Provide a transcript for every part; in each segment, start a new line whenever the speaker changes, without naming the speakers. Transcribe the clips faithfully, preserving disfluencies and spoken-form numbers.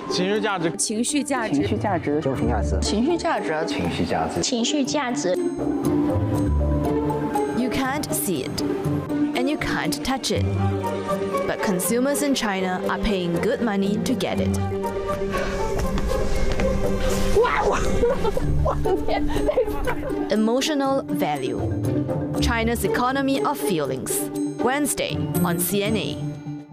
情绪价值，
情绪价值，
情绪价值，
精神价值，
情绪价值，
情绪价值，
情绪价值。You can't see it, and you can't touch it, but consumers in China are paying good money to get it. Emotional value. China's economy of feelings. Wednesday on C N A.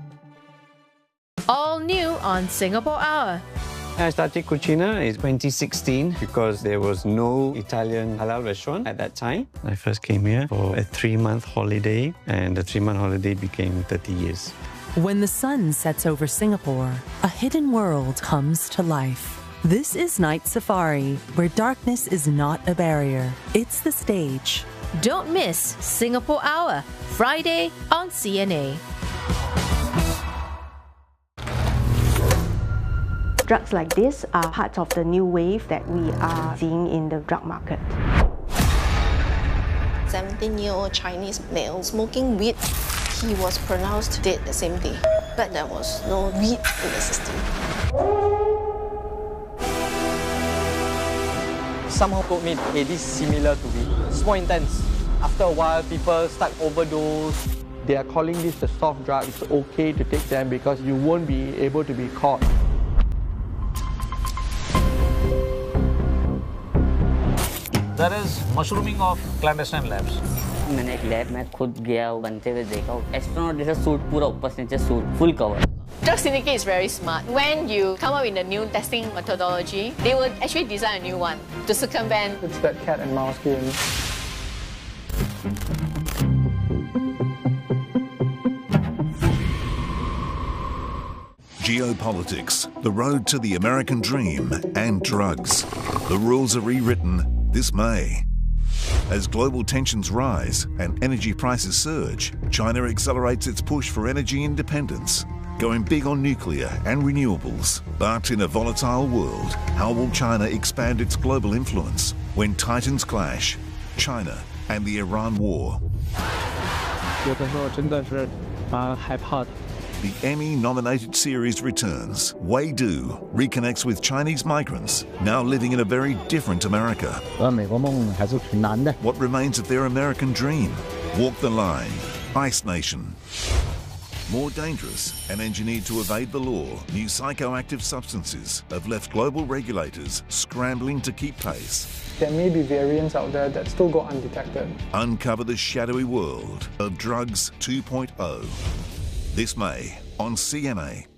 All new on Singapore Hour.
I started Cucina in twenty sixteen because there was no Italian halal restaurant at that time. I first came here for a three-month holiday, and the three-month holiday became thirty years.
When the sun sets over Singapore, a hidden world comes to life. This is Night Safari, where darkness is not a barrier. It's the stage.
Don't miss Singapore Hour, Friday on C N A.
Drugs like this are part of the new wave that we are seeing in the drug market.
seventeen-year-old Chinese male smoking weed. He was pronounced dead the same day, but there was no weed in the system.
Somehow told me, hey, this is similar to weed. It's more intense. After a while, people start overdose. They are calling this the soft drug. It's okay to take them because you won't be able to be caught.
There is mushrooming of clandestine labs.
मैंने एक lab में खुद गया बनते हुए देखा astronaut जैसा suit पूरा ऊपर से नीचे suit full cover.
Drug syndicate is very smart. When you come up with a new testing methodology, they will actually design a new one to circumvent.
It's that cat and mouse game.
Geopolitics, the road to the American dream, and drugs. The rules are rewritten this May. As global tensions rise and energy prices surge, China accelerates its push for energy independence, going big on nuclear and renewables. But in a volatile world, how will China expand its global influence when titans clash? China and the Iran war. The Emmy-nominated series returns. Wei Du reconnects with Chinese migrants now living in a very different America. What remains of their American dream? Walk the line. Ice Nation. More dangerous and engineered to evade the law, new psychoactive substances have left global regulators scrambling to keep pace.
There may be variants out there that still go undetected.
Uncover the shadowy world of Drugs two point oh. This May on C N A.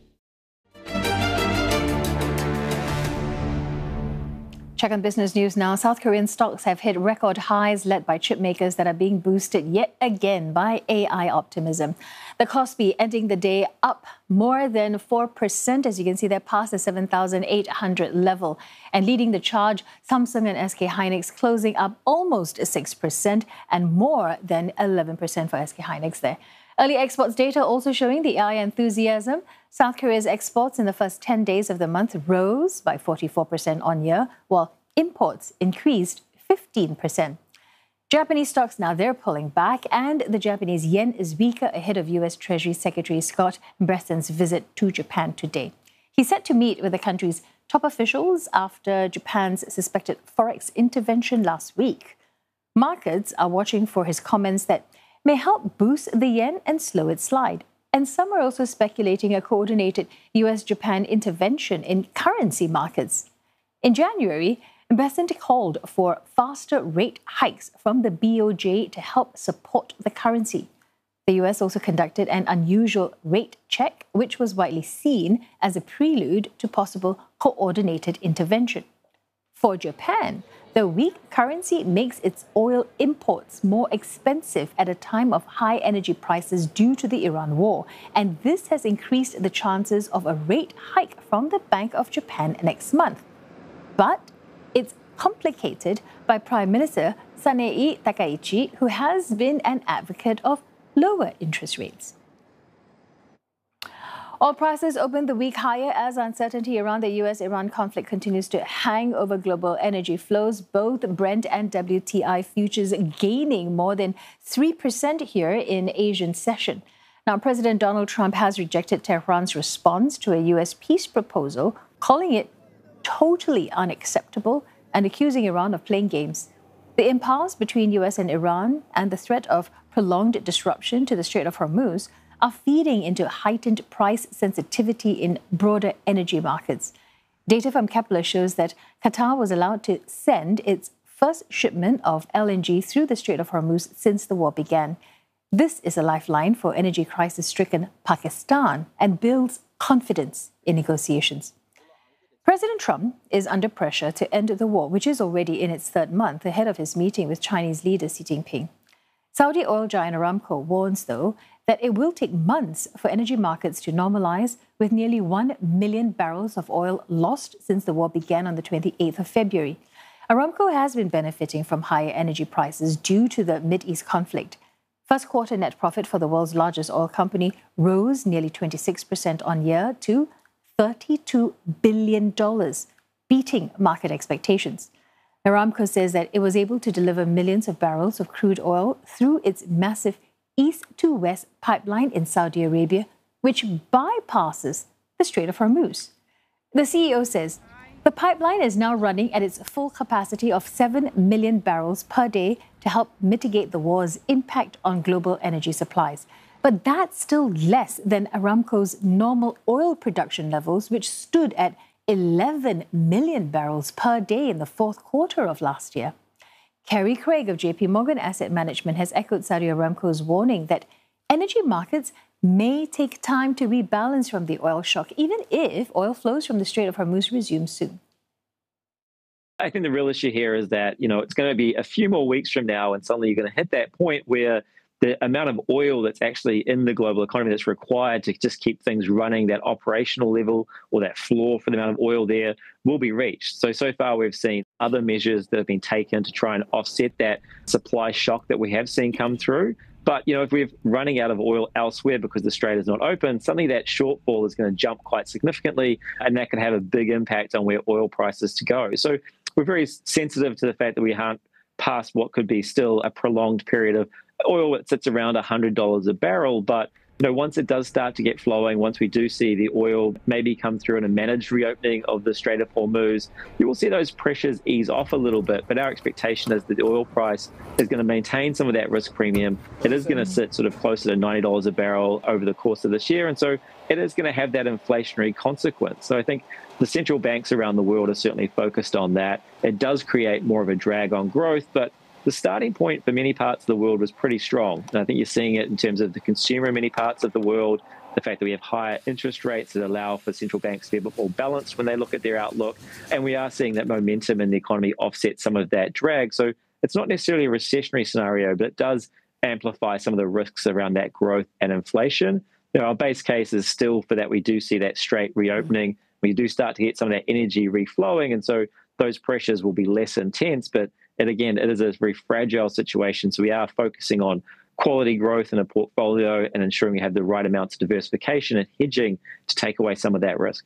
Check on business news now. South Korean stocks have hit record highs led by chip makers that are being boosted yet again by A I optimism. The Kospi ending the day up more than four percent, as you can see there, past the seven thousand eight hundred level. And leading the charge, Samsung and S K Hynix closing up almost six percent and more than eleven percent for S K Hynix there. Early exports data also showing the A I enthusiasm. South Korea's exports in the first ten days of the month rose by forty-four percent on year, while imports increased fifteen percent. Japanese stocks now, they're pulling back, and the Japanese yen is weaker ahead of U S Treasury Secretary Scott Bessent's visit to Japan today. He's set to meet with the country's top officials after Japan's suspected forex intervention last week. Markets are watching for his comments that may help boost the yen and slow its slide. And some are also speculating a coordinated U S Japan intervention in currency markets. In January, Bessent called for faster rate hikes from the B O J to help support the currency. The U S also conducted an unusual rate check, which was widely seen as a prelude to possible coordinated intervention. For Japan, the weak currency makes its oil imports more expensive at a time of high energy prices due to the Iran war, and this has increased the chances of a rate hike from the Bank of Japan next month. But it's complicated by Prime Minister Sanei Takaichi, who has been an advocate of lower interest rates. Oil prices opened the week higher as uncertainty around the U S Iran conflict continues to hang over global energy flows. Both Brent and W T I futures gaining more than three percent here in Asian session. Now, President Donald Trump has rejected Tehran's response to a U S peace proposal calling it totally unacceptable and accusing Iran of playing games. The impasse between U S and Iran and the threat of prolonged disruption to the Strait of Hormuz are feeding into heightened price sensitivity in broader energy markets. Data from Kepler shows that Qatar was allowed to send its first shipment of L N G through the Strait of Hormuz since the war began. This is a lifeline for energy crisis-stricken Pakistan and builds confidence in negotiations. President Trump is under pressure to end the war, which is already in its third month, ahead of his meeting with Chinese leader Xi Jinping. Saudi oil giant Aramco warns, though, that it will take months for energy markets to normalize, with nearly one million barrels of oil lost since the war began on the twenty-eighth of February. Aramco has been benefiting from higher energy prices due to the Mideast conflict. First quarter net profit for the world's largest oil company rose nearly twenty-six percent on year to thirty-two billion dollars, beating market expectations. Aramco says that it was able to deliver millions of barrels of crude oil through its massive east to west pipeline in Saudi Arabia, which bypasses the Strait of Hormuz. The C E O says the pipeline is now running at its full capacity of seven million barrels per day to help mitigate the war's impact on global energy supplies. But that's still less than Aramco's normal oil production levels, which stood at eleven million barrels per day in the fourth quarter of last year. Kerry Craig of J P Morgan Asset Management has echoed Saudi Aramco's warning that energy markets may take time to rebalance from the oil shock, even if oil flows from the Strait of Hormuz resume soon.
I think the real issue here is that, you know, it's going to be a few more weeks from now and suddenly you're going to hit that point where the amount of oil that's actually in the global economy that's required to just keep things running, that operational level or that floor for the amount of oil there will be reached. So, so far we've seen other measures that have been taken to try and offset that supply shock that we have seen come through. But, you know, if we're running out of oil elsewhere because the Strait is not open, suddenly that shortfall is going to jump quite significantly, and that can have a big impact on where oil prices to go. So we're very sensitive to the fact that we aren't past what could be still a prolonged period of oil that sits around one hundred dollars a barrel. But, you know, once it does start to get flowing, once we do see the oil maybe come through in a managed reopening of the Strait of Hormuz, you will see those pressures ease off a little bit. But our expectation is that the oil price is going to maintain some of that risk premium. It is going to sit sort of closer to ninety dollars a barrel over the course of this year. And so it is going to have that inflationary consequence. So I think the central banks around the world are certainly focused on that. It does create more of a drag on growth, but the starting point for many parts of the world was pretty strong. And I think you're seeing it in terms of the consumer in many parts of the world, the fact that we have higher interest rates that allow for central banks to be a bit more balanced when they look at their outlook. And we are seeing that momentum in the economy offset some of that drag. So it's not necessarily a recessionary scenario, but it does amplify some of the risks around that growth and inflation. You know, our base case is still for that we do see that straight reopening. We do start to get some of that energy reflowing. And so those pressures will be less intense, but and again, it is a very fragile situation. So we are focusing on quality growth in a portfolio and ensuring we have the right amounts of diversification and hedging to take away some of that risk.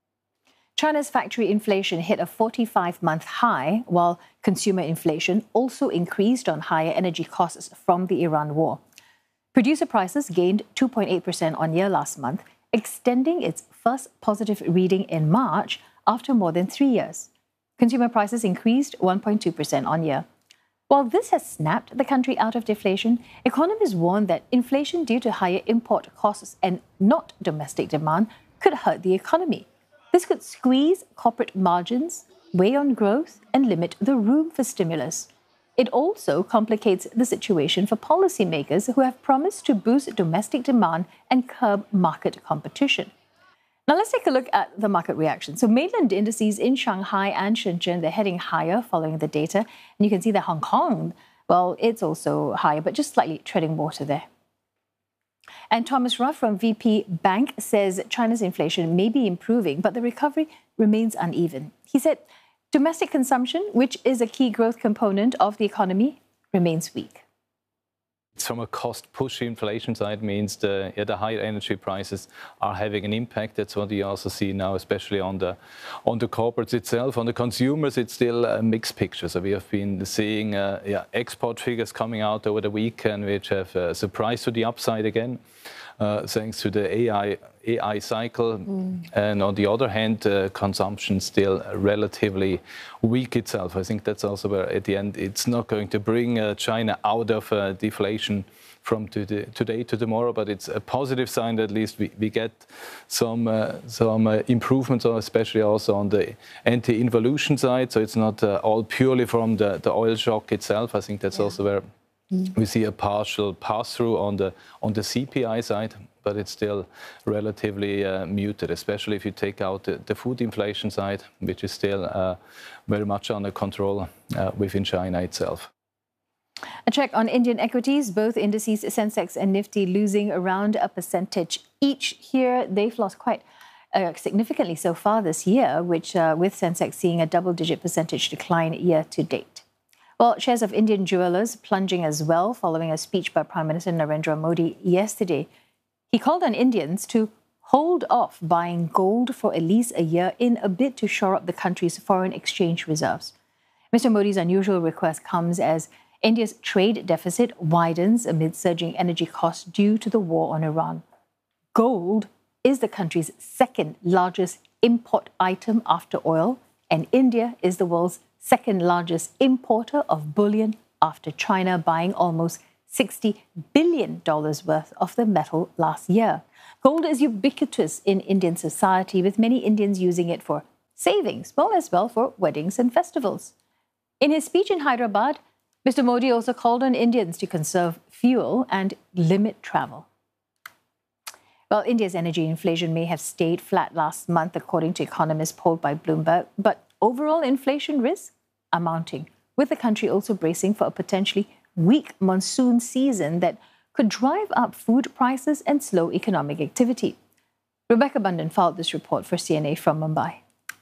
China's factory inflation hit a forty-five month high, while consumer inflation also increased on higher energy costs from the Iran war. Producer prices gained two point eight percent on year last month, extending its first positive reading in March after more than three years. Consumer prices increased one point two percent on year. While this has snapped the country out of deflation, economists warn that inflation due to higher import costs and not domestic demand could hurt the economy. This could squeeze corporate margins, weigh on growth, and limit the room for stimulus. It also complicates the situation for policymakers who have promised to boost domestic demand and curb market competition. Now let's take a look at the market reaction. So mainland indices in Shanghai and Shenzhen, they're heading higher following the data. And you can see that Hong Kong, well, it's also higher, but just slightly treading water there. And Thomas Ruff from V P Bank says China's inflation may be improving, but the recovery remains uneven. He said domestic consumption, which is a key growth component of the economy, remains weak.
From a cost-push inflation side means the, yeah, the higher energy prices are having an impact. That's what we also see now, especially on the on the corporates itself. On the consumers, it's still a mixed picture. So we have been seeing uh, yeah, export figures coming out over the weekend, which have uh, surprised to the upside again. uh, thanks to the A I A I cycle. Mm. And on the other hand, uh, consumption still relatively weak itself. I think that's also where, at the end, it's not going to bring uh, China out of uh, deflation from today, today to tomorrow, but it's a positive sign that at least we, we get some uh, some uh, improvements, especially also on the anti-involution side. So it's not uh, all purely from the, the oil shock itself. I think that's yeah. also where mm. we see a partial pass-through on the on the C P I side, but it's still relatively uh, muted, especially if you take out the, the food inflation side, which is still uh, very much under control uh, within China itself.
A check on Indian equities, both indices, Sensex and Nifty, losing around a percentage each. Here, they've lost quite uh, significantly so far this year, which uh, with Sensex seeing a double-digit percentage decline year to date. Well, shares of Indian jewellers plunging as well, following a speech by Prime Minister Narendra Modi yesterday. He called on Indians to hold off buying gold for at least a year in a bid to shore up the country's foreign exchange reserves. Mister Modi's unusual request comes as India's trade deficit widens amid surging energy costs due to the war on Iran. Gold is the country's second largest import item after oil, and India is the world's second largest importer of bullion after China buying almost sixty billion dollars worth of the metal last year. Gold is ubiquitous in Indian society, with many Indians using it for savings, well as well for weddings and festivals. In his speech in Hyderabad, Mister Modi also called on Indians to conserve fuel and limit travel. Well, India's energy inflation may have stayed flat last month, according to economists polled by Bloomberg, but overall inflation risk are mounting, with the country also bracing for a potentially weak monsoon season that could drive up food prices and slow economic activity. Rebecca Bundan filed this report for C N A from Mumbai.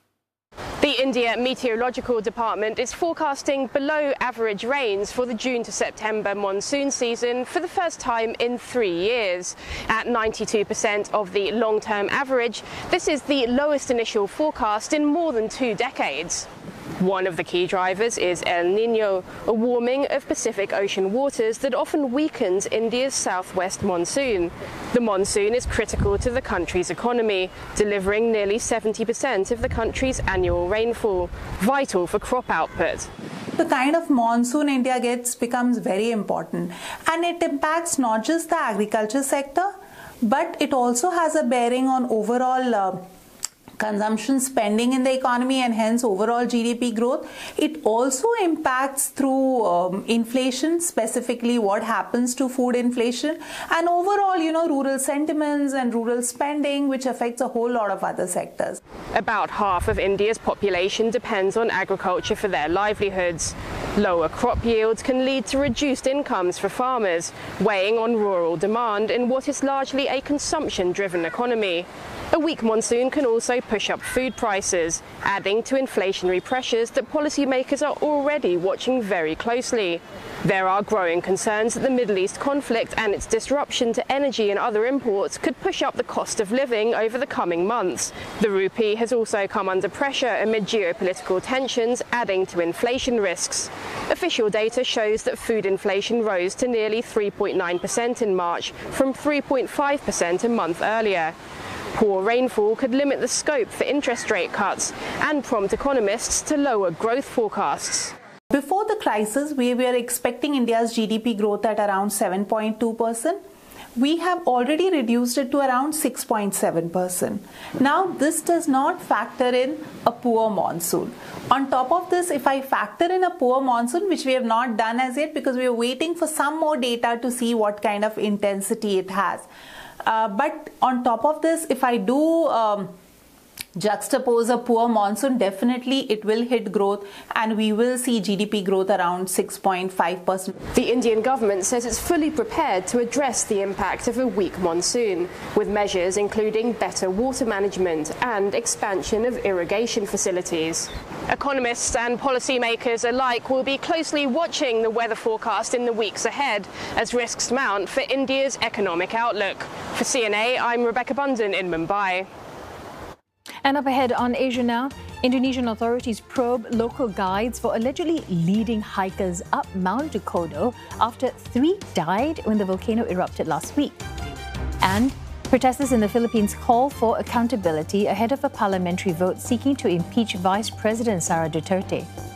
The India Meteorological Department is forecasting below average rains for the June to September monsoon season for the first time in three years. At ninety-two percent of the long-term average, this is the lowest initial forecast in more than two decades. One of the key drivers is El Niño, a warming of Pacific Ocean waters that often weakens India's southwest monsoon. The monsoon is critical to the country's economy, delivering nearly seventy percent of the country's annual rainfall, vital for crop output.
The kind of monsoon India gets becomes very important, and it impacts not just the agriculture sector, but it also has a bearing on overall uh, consumption spending in the economy and hence overall G D P growth. It also impacts through um, inflation, specifically what happens to food inflation, and overall, you know, rural sentiments and rural spending, which affects a whole lot of other sectors.
About half of India's population depends on agriculture for their livelihoods. Lower crop yields can lead to reduced incomes for farmers, weighing on rural demand in what is largely a consumption-driven economy. A weak monsoon can also push up food prices, adding to inflationary pressures that policymakers are already watching very closely. There are growing concerns that the Middle East conflict and its disruption to energy and other imports could push up the cost of living over the coming months. The rupee has also come under pressure amid geopolitical tensions, adding to inflation risks. Official data shows that food inflation rose to nearly three point nine percent in March from three point five percent a month earlier. Poor rainfall could limit the scope for interest rate cuts and prompt economists to lower growth forecasts.
Before the crisis, we were expecting India's G D P growth at around seven point two percent. We have already reduced it to around six point seven percent. Now, this does not factor in a poor monsoon. On top of this, if I factor in a poor monsoon, which we have not done as yet because we are waiting for some more data to see what kind of intensity it has. Uh, but on top of this, if I do um, juxtapose a poor monsoon, definitely it will hit growth and we will see G D P growth around six point five percent.
The Indian government says it's fully prepared to address the impact of a weak monsoon, with measures including better water management and expansion of irrigation facilities. Economists and policymakers alike will be closely watching the weather forecast in the weeks ahead as risks mount for India's economic outlook. For C N A, I'm Rebecca Bundan in Mumbai.
And up ahead on Asia Now, Indonesian authorities probe local guides for allegedly leading hikers up Mount Dukodo after three died when the volcano erupted last week. And protesters in the Philippines call for accountability ahead of a parliamentary vote seeking to impeach Vice President Sara Duterte.